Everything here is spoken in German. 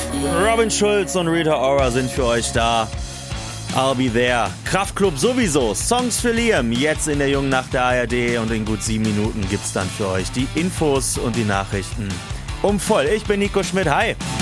Robin Schulz und Rita Ora sind für euch da. I'll be there. Kraftklub sowieso. Songs für Liam. Jetzt in der Jungen Nacht der ARD. Und in gut 7 Minuten gibt's dann für euch die Infos und die Nachrichten. Voll. Ich bin Nico Schmidt. Hi.